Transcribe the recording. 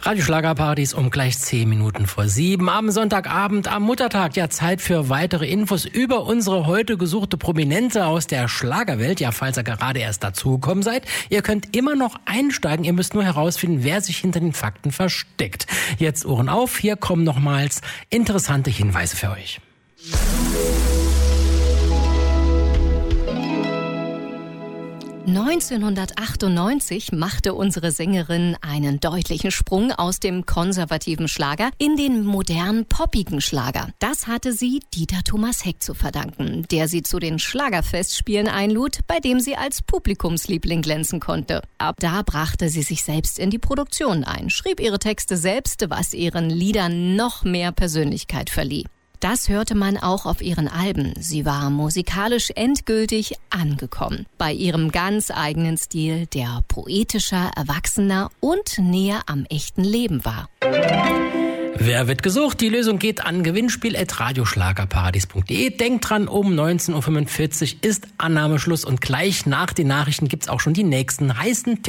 Radio Schlagerparadies um gleich 10 Minuten vor 7 am Sonntagabend, am Muttertag. Ja, Zeit für weitere Infos über unsere heute gesuchte Prominente aus der Schlagerwelt. Ja, falls ihr gerade erst dazugekommen seid, ihr könnt immer noch einsteigen. Ihr müsst nur herausfinden, wer sich hinter den Fakten versteckt. Jetzt Ohren auf, hier kommen nochmals interessante Hinweise für euch. 1998 machte unsere Sängerin einen deutlichen Sprung aus dem konservativen Schlager in den modernen, poppigen Schlager. Das hatte sie Dieter Thomas Heck zu verdanken, der sie zu den Schlagerfestspielen einlud, bei dem sie als Publikumsliebling glänzen konnte. Ab da brachte sie sich selbst in die Produktion ein, schrieb ihre Texte selbst, was ihren Liedern noch mehr Persönlichkeit verlieh. Das hörte man auch auf ihren Alben. Sie war musikalisch endgültig angekommen. Bei ihrem ganz eigenen Stil, der poetischer, erwachsener und näher am echten Leben war. Wer wird gesucht? Die Lösung geht an gewinnspiel@radioschlagerparadies.de. Denkt dran, um 19.45 Uhr ist Annahmeschluss und gleich nach den Nachrichten gibt's auch schon die nächsten heißen